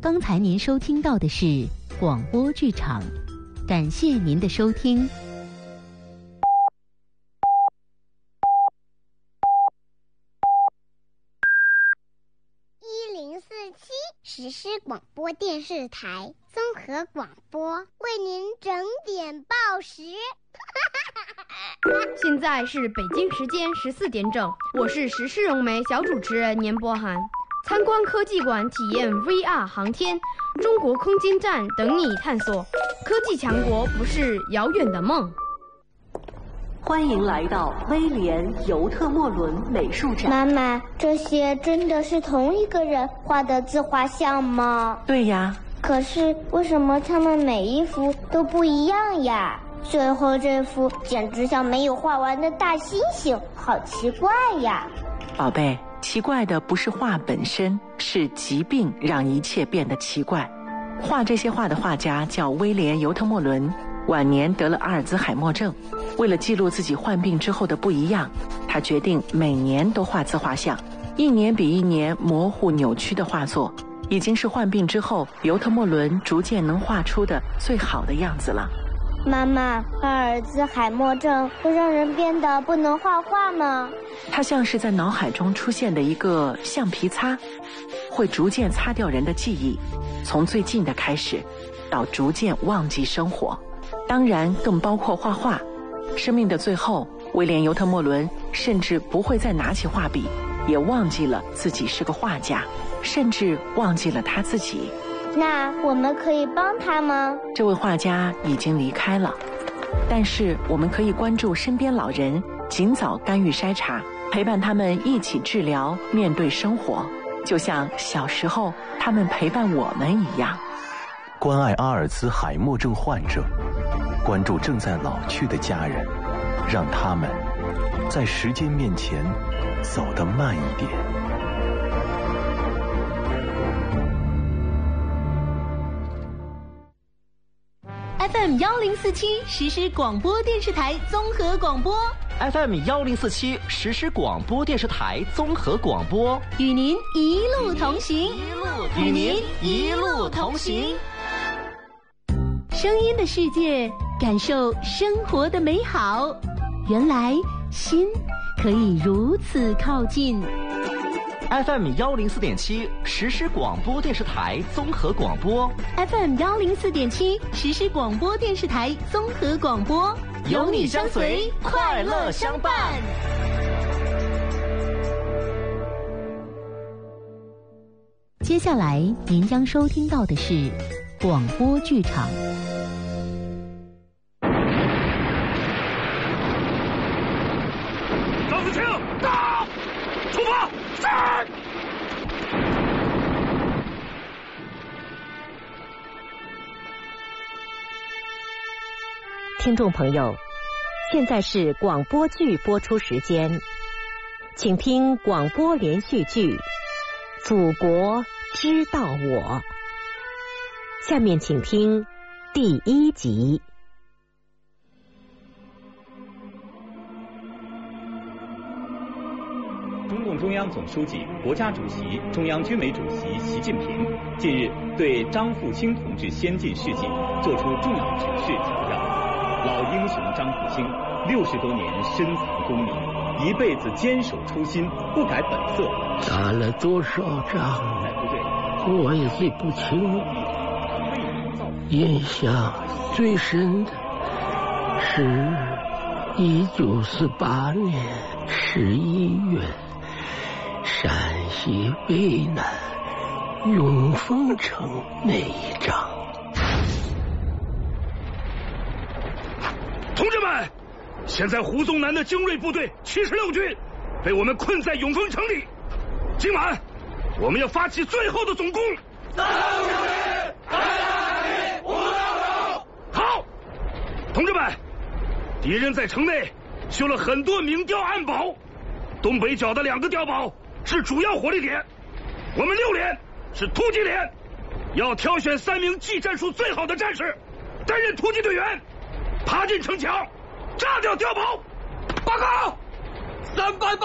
刚才您收听到的是广播剧场，感谢您的收听。 1047实施广播电视台综合广播为您整点报时。 现在是北京时间14点整，我是时事融媒小主持人年波涵。参观科技馆体验 VR 航天，中国空间站等你探索。科技强国不是遥远的梦。 欢迎来到威廉·尤特莫伦美术展。 妈妈，这些真的是同一个人画的自画像吗？ 对呀。 可是为什么他们每一幅都不一样呀？最后这幅简直像没有画完的大猩猩，好奇怪呀！ 宝贝，奇怪的不是画本身，是疾病让一切变得奇怪。画这些画的画家叫威廉·尤特莫伦，晚年得了阿尔兹海默症。为了记录自己患病之后的不一样，他决定每年都画自画像，一年比一年模糊扭曲的画作，已经是患病之后尤特莫伦逐渐能画出的最好的样子了。 妈妈，阿尔兹海默症会让人变得不能画画吗？ 它像是在脑海中出现的一个橡皮擦，会逐渐擦掉人的记忆，从最近的开始到逐渐忘记生活，当然更包括画画。生命的最后，威廉·尤特莫伦甚至不会再拿起画笔，也忘记了自己是个画家，甚至忘记了他自己。 那我们可以帮他吗？ 这位画家已经离开了，但是我们可以关注身边老人，尽早干预筛查，陪伴他们一起治疗，面对生活，就像小时候他们陪伴我们一样。 关爱阿尔兹海默症患者，关注正在老去的家人，让他们在时间面前走得慢一点。 FM 1047实施广播电视台综合广播。 FM 1047实施广播电视台综合广播， 与您一路同行， 与您一路同行。 声音的世界，感受生活的美好。原来心可以如此靠近。 FM 104.7实施广播电视台综合广播。 FM 104.7实施广播电视台综合广播， 有你相随，快乐相伴。 接下来您将收听到的是广播剧场。 张子清，到！出发！是。 听众朋友，现在是广播剧播出时间，请听广播连续剧《祖国知道我》。下面请听第1集。 中共中央总书记、国家主席、中央军委主席习近平近日对张富清同志先进事迹作出重要指示强调，老英雄张富清60多年深藏功名，一辈子坚守初心，不改本色。 打了多少仗我也记不清了，印象最深的是1948年11月。陕西渭南永丰城那一仗。 同志们，现在胡宗南的精锐部队76军被我们困在永丰城里，今晚我们要发起最后的总攻。好，同志们，敌人在城内修了很多明碉暗堡，东北角的2个碉堡是主要火力点，我们6连是突击连，要挑选3名技战术最好的战士担任突击队员，爬进城墙，炸掉碉堡。报告，3班